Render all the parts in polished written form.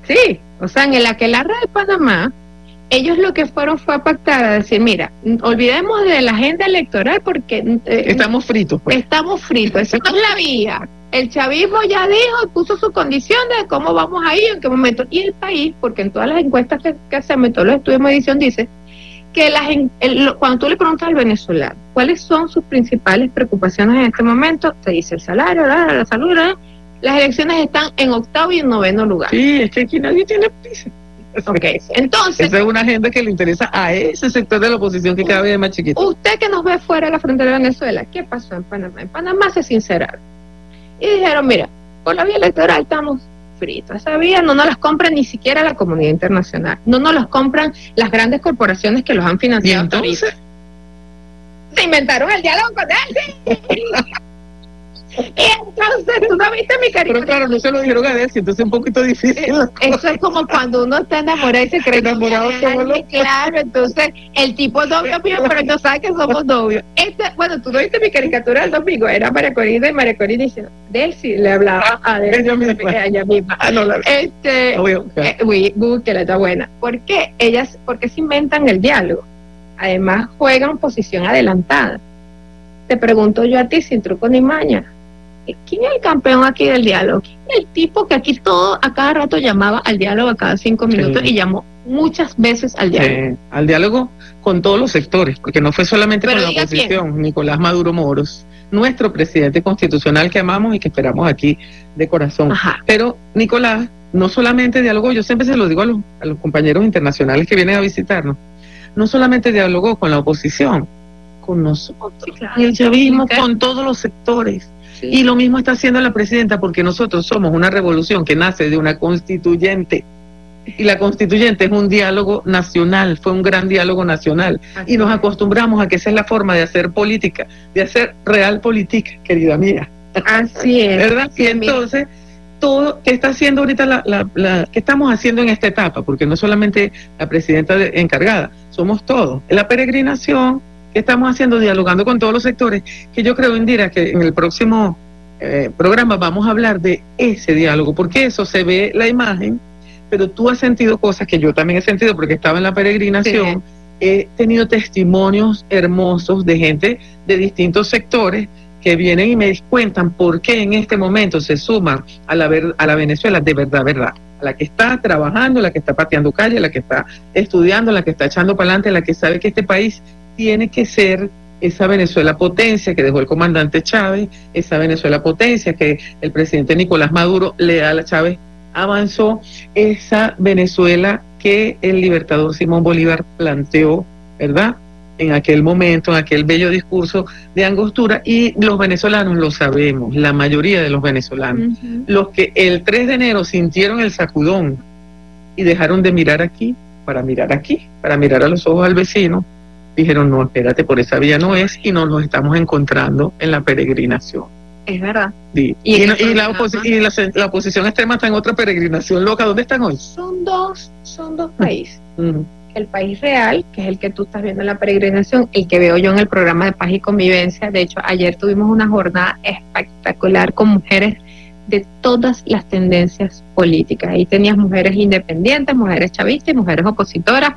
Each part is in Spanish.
Sí, o sea, en el aquelarre de Panamá, ellos lo que fueron fue a pactar, a decir, mira, olvidemos de la agenda electoral porque estamos fritos. Pues. Estamos fritos, esa no es la vía. El chavismo ya dijo, puso sus condiciones de cómo vamos a ir, en qué momento. Y el país, porque en todas las encuestas que hacemos, en todos los estudios de medición, dice que cuando tú le preguntas al venezolano cuáles son sus principales preocupaciones en este momento, te dice el salario, la salud, las elecciones están en 8º y en 9º lugar. Sí, es que aquí nadie tiene prisa. Ok, entonces... Esa es una agenda que le interesa a ese sector de la oposición que cada vez es más chiquito. Usted que nos ve fuera de la frontera de Venezuela, ¿qué pasó en Panamá? En Panamá se sinceraron y dijeron, mira, por la vía electoral estamos fritos. Esa vía no nos las compra ni siquiera la comunidad internacional. No nos las compran las grandes corporaciones que los han financiado. ¿Y entonces? Se inventaron el diálogo con él. Y entonces, ¿tú no viste mi caricatura? Pero claro, no se lo dijeron a él, entonces es un poquito difícil. Eso es como cuando uno está enamorado y se cree enamorado solo. Claro, entonces el tipo es novio mío, pero no sabe que somos novios. Bueno, tú no viste mi caricatura del domingo, era María Corina, y María Corina dice, Delcy le hablaba a Delcy. Ella misma. No la búsquela, está buena. ¿Por qué? Porque se inventan el diálogo. Además juegan posición adelantada. Te pregunto yo a ti, sin truco ni maña, ¿quién es el campeón aquí del diálogo? ¿Quién es el tipo que aquí a cada rato llamaba al diálogo a cada 5 minutos y llamó muchas veces al diálogo? Al diálogo con todos los sectores, porque no fue solamente con la oposición. ¿Quién? Nicolás Maduro Moros, nuestro presidente constitucional que amamos y que esperamos aquí de corazón. Ajá. Pero Nicolás no solamente dialogó, yo siempre se lo digo a los compañeros internacionales que vienen a visitarnos, no solamente dialogó con la oposición, con nosotros, sí, claro, y el chavismo, con todos los sectores. Sí. Y lo mismo está haciendo la presidenta, porque nosotros somos una revolución que nace de una constituyente, y la constituyente es un diálogo nacional, fue un gran diálogo nacional, así y nos acostumbramos a que esa es la forma de hacer política, de hacer real política, querida mía. Así es. ¿Verdad? Y entonces, todo que está haciendo ahorita ¿qué estamos haciendo en esta etapa? Porque no solamente la presidenta encargada, somos todos. La peregrinación que estamos haciendo, dialogando con todos los sectores, que yo creo, Indira, que en el próximo programa vamos a hablar de ese diálogo, porque eso se ve la imagen, pero tú has sentido cosas que yo también he sentido porque estaba en la peregrinación. Sí. He tenido testimonios hermosos de gente de distintos sectores que vienen y me cuentan por qué en este momento se suman a la Venezuela de verdad, a la que está trabajando, la que está pateando calle, la que está estudiando, la que está echando para adelante, la que sabe que este país tiene que ser esa Venezuela potencia que dejó el comandante Chávez, esa Venezuela potencia que el presidente Nicolás Maduro, leal a Chávez, avanzó, esa Venezuela que el libertador Simón Bolívar planteó, ¿verdad?, en aquel momento, en aquel bello discurso de Angostura, y los venezolanos lo sabemos, la mayoría de los venezolanos, los que el 3 de enero sintieron el sacudón y dejaron de mirar aquí, para mirar a los ojos al vecino, dijeron, no, espérate, por esa vía no es, y nos los estamos encontrando en la peregrinación. Es verdad. Sí. La oposición extrema está en otra peregrinación loca. ¿Dónde están hoy? Son dos países. El país real, que es el que tú estás viendo en la peregrinación, el que veo yo en el programa de Paz y Convivencia. De hecho, ayer tuvimos una jornada espectacular con mujeres de todas las tendencias políticas. Ahí tenías mujeres independientes, mujeres chavistas y mujeres opositoras,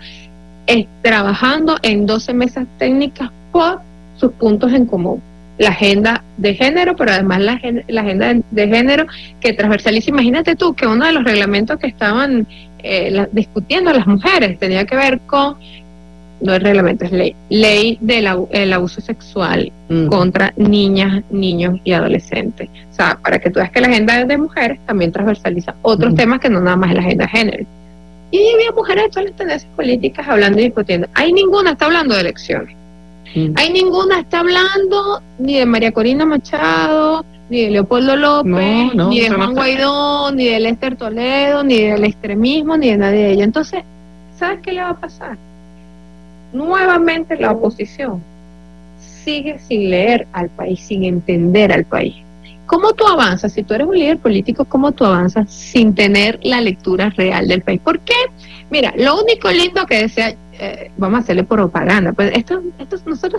trabajando en 12 mesas técnicas por sus puntos en común. La agenda de género, pero además la agenda de género que transversaliza. Imagínate tú que uno de los reglamentos que estaban discutiendo las mujeres tenía que ver con, no es reglamento, es ley del abuso sexual contra niñas, niños y adolescentes. O sea, para que tú veas que la agenda de mujeres también transversaliza otros temas que no nada más es la agenda de género. Y había mujeres de todas las tendencias políticas hablando y discutiendo. Ahí ninguna está hablando de elecciones. Ahí ninguna está hablando ni de María Corina Machado, ni de Leopoldo López, ni de Juan Guaidó, ni de Lester Toledo, ni del extremismo, ni de nadie de ellos. Entonces, ¿sabes qué le va a pasar? Nuevamente la oposición sigue sin leer al país, sin entender al país. ¿Cómo tú avanzas? Si tú eres un líder político, ¿cómo tú avanzas sin tener la lectura real del país? ¿Por qué? Mira, lo único lindo que decía, vamos a hacerle propaganda, pues nosotros